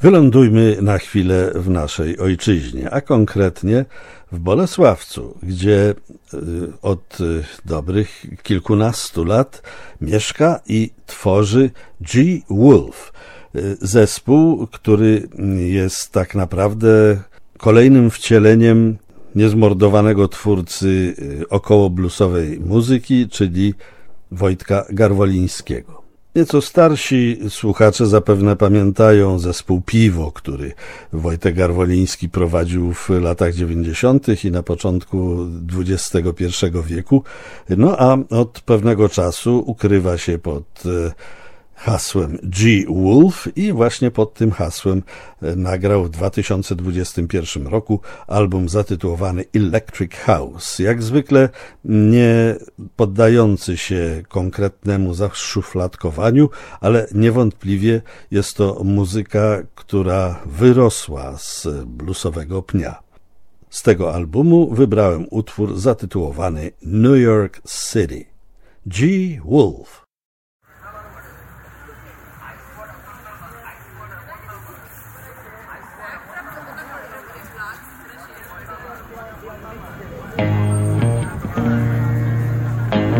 Wylądujmy na chwilę w naszej ojczyźnie, a konkretnie w Bolesławcu, gdzie od dobrych kilkunastu lat mieszka i tworzy G. Wolf, zespół, który jest tak naprawdę kolejnym wcieleniem niezmordowanego twórcy około bluesowej muzyki, czyli Wojtka Garwolińskiego. Nieco starsi słuchacze zapewne pamiętają zespół Piwo, który Wojtek Garwoliński prowadził w latach 90. i na początku XXI wieku. No a od pewnego czasu ukrywa się pod hasłem G. Wolf i właśnie pod tym hasłem nagrał w 2021 roku album zatytułowany Electric House. Jak zwykle nie poddający się konkretnemu zaszufladkowaniu, ale niewątpliwie jest to muzyka, która wyrosła z bluesowego pnia. Z tego albumu wybrałem utwór zatytułowany New York City. G. Wolf. Thank you.